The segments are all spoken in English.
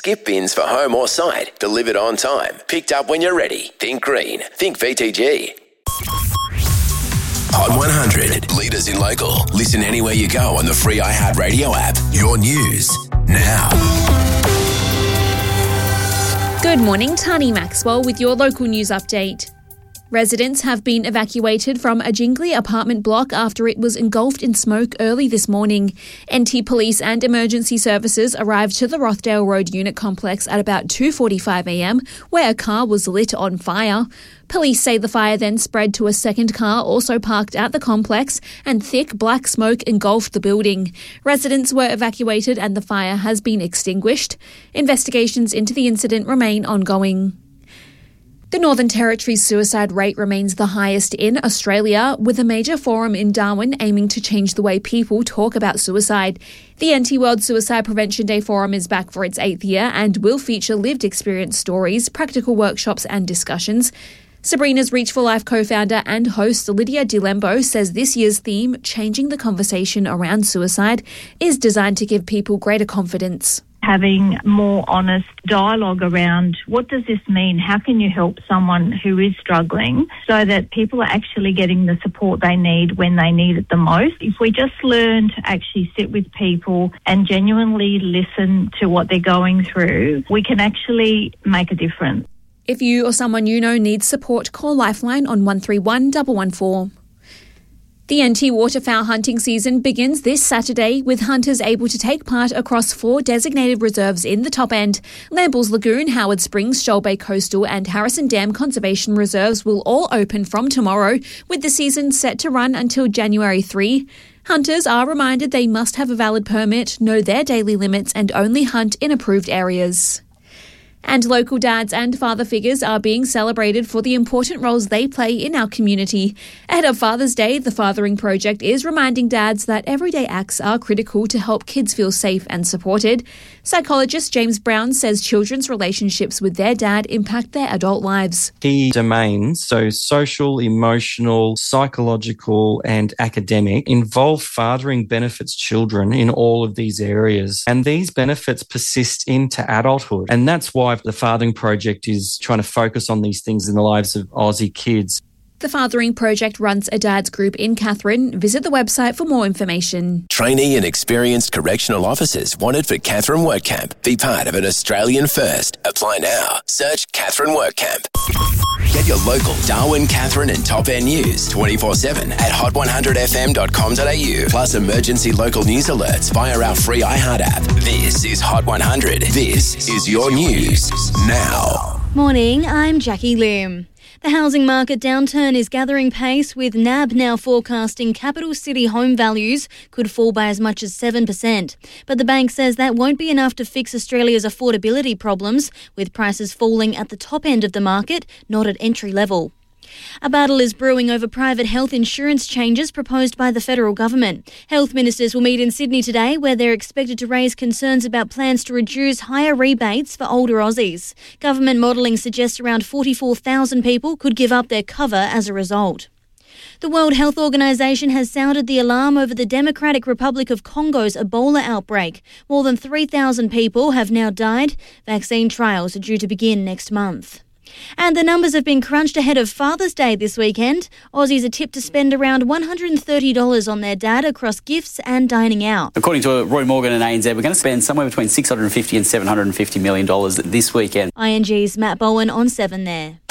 skip bins for home or site, delivered on time, picked up when you're ready. Think green. Think VTG. Hot 100. Leaders in local. Listen anywhere you go on the free iHeartRadio app. Your news now. Good morning, Tani Maxwell with your local news update. Residents have been evacuated from a Jingli apartment block after it was engulfed in smoke early this morning. NT Police and Emergency Services arrived to the Rothdale Road unit complex at about 2:45am, where a car was lit on fire. Police say the fire then spread to a second car also parked at the complex, and thick black smoke engulfed the building. Residents were evacuated and the fire has been extinguished. Investigations into the incident remain ongoing. The Northern Territory's suicide rate remains the highest in Australia, with a major forum in Darwin aiming to change the way people talk about suicide. The NT World Suicide Prevention Day Forum is back for its 8th year and will feature lived experience stories, practical workshops and discussions. Sabrina's Reach for Life co-founder and host Lydia DiLembo says this year's theme, Changing the Conversation Around Suicide, is designed to give people greater confidence. Having more honest dialogue around what does this mean? How can you help someone who is struggling so that people are actually getting the support they need when they need it the most? If we just learn to actually sit with people and genuinely listen to what they're going through, we can actually make a difference. If you or someone you know needs support, call Lifeline on 131 114. The NT waterfowl hunting season begins this Saturday, with hunters able to take part across 4 designated reserves in the top end. Lambles Lagoon, Howard Springs, Shoal Bay Coastal and Harrison Dam Conservation Reserves will all open from tomorrow, with the season set to run until January 3. Hunters are reminded they must have a valid permit, know their daily limits and only hunt in approved areas. And local dads and father figures are being celebrated for the important roles they play in our community. Ahead of Father's Day, the Fathering Project is reminding dads that everyday acts are critical to help kids feel safe and supported. Psychologist James Brown says children's relationships with their dad impact their adult lives. Key domains, so social, emotional, psychological and academic, involve fathering benefits children in all of these areas. And these benefits persist into adulthood. And that's why the Fathering Project is trying to focus on these things in the lives of Aussie kids. The Fathering Project runs a dads group in Katherine. Visit the website for more information. Trainee and experienced correctional officers wanted for Katherine Work Camp. Be part of an Australian first. Apply now. Search Katherine Work Camp. Get your local Darwin, Katherine and Top End news 24/7 at hot100fm.com.au. Plus emergency local news alerts via our free iHeart app. This is Hot 100. This is your news now. Morning, I'm Jackie Lim. The housing market downturn is gathering pace, with NAB now forecasting capital city home values could fall by as much as 7%. But the bank says that won't be enough to fix Australia's affordability problems, with prices falling at the top end of the market, not at entry level. A battle is brewing over private health insurance changes proposed by the federal government. Health ministers will meet in Sydney today, where they're expected to raise concerns about plans to reduce higher rebates for older Aussies. Government modelling suggests around 44,000 people could give up their cover as a result. The World Health Organization has sounded the alarm over the Democratic Republic of Congo's Ebola outbreak. More than 3,000 people have now died. Vaccine trials are due to begin next month. And the numbers have been crunched ahead of Father's Day this weekend. Aussies are tipped to spend around $130 on their dad across gifts and dining out. According to Roy Morgan and ANZ, we're going to spend somewhere between $650 and $750 million this weekend. ING's Matt Bowen on 7 there.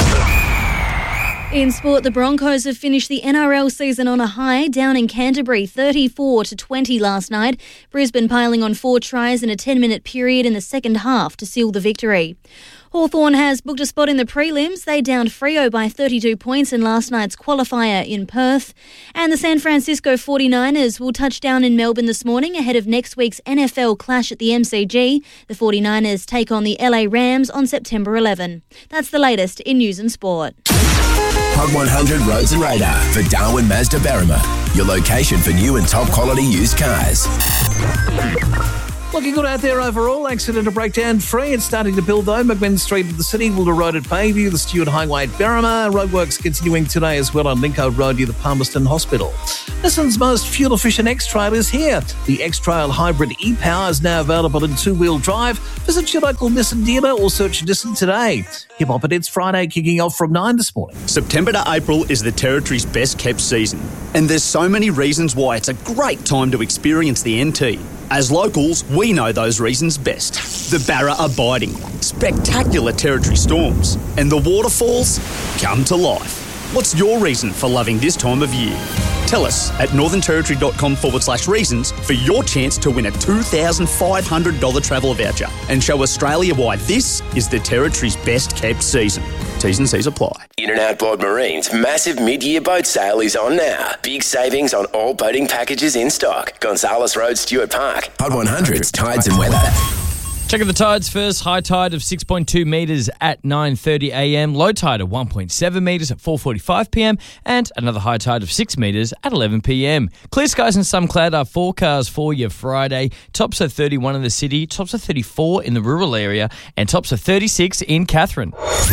In sport, the Broncos have finished the NRL season on a high, down in Canterbury, 34-20 last night. Brisbane piling on 4 tries in a 10-minute period in the second half to seal the victory. Hawthorn has booked a spot in the prelims. They downed Freo by 32 points in last night's qualifier in Perth. And the San Francisco 49ers will touch down in Melbourne this morning ahead of next week's NFL clash at the MCG. The 49ers take on the LA Rams on September 11. That's the latest in news and sport. Hot 100 Roads and Radar for Darwin Mazda Berrima. Your location for new and top quality used cars. Looking good out there overall. Accident or breakdown free. It's starting to build though. McMinn Street of the City, Wilder Road at Bayview, the Stewart Highway at Berrima. Roadworks continuing today as well on Lincoln Road near the Palmerston Hospital. Nissan's most fuel-efficient X-Trail is here. The X-Trail Hybrid e-Power is now available in two-wheel drive. Visit your local Nissan dealer or search Nissan today. Hip Hop It's Friday kicking off from 9 this morning. September to April is the Territory's best kept season. And there's so many reasons why it's a great time to experience the NT. As locals, we know those reasons best. The Barra are biting, spectacular Territory storms, and the waterfalls come to life. What's your reason for loving this time of year? Tell us at northernterritory.com/reasons for your chance to win a $2,500 travel voucher and show Australia why this is the Territory's best kept season. T's and C's apply. In and Outboard Marine's massive mid-year boat sale is on now. Big savings on all boating packages in stock. Gonzales Road, Stewart Park. Hot 100's Tides and Weather. Checking the tides first. High tide of 6.2 metres at 9:30 a.m. Low tide of 1.7 metres at 4:45 p.m. And another high tide of 6 metres at 11 p.m. Clear skies and some cloud are forecast for you Friday. Tops are 31 in the city, tops are 34 in the rural area, and tops are 36 in Katherine.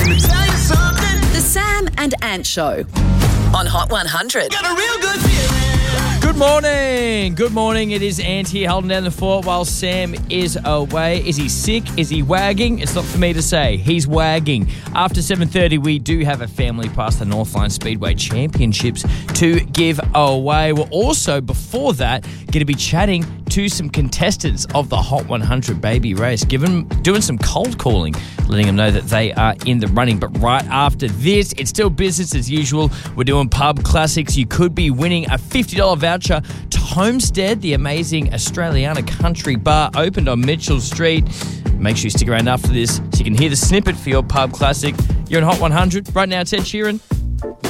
The Sam and Ant Show on Hot 100. Got a real good feeling. Good morning. Good morning. It is Ant here holding down the fort while Sam is away. Is he sick? Is he wagging? It's not for me to say. He's wagging. After 7:30, we do have a family pass the Northline Speedway Championships to give away. We're also, before that, going to be chatting to some contestants of the Hot 100 baby race, doing some cold calling, letting them know that they are in the running. But right after this, it's still business as usual. We're doing pub classics. You could be winning a $50 voucher to Homestead, the amazing Australiana country bar opened on Mitchell Street. Make sure you stick around after this so you can hear the snippet for your pub classic. You're in Hot 100. Right now, it's Ed Sheeran.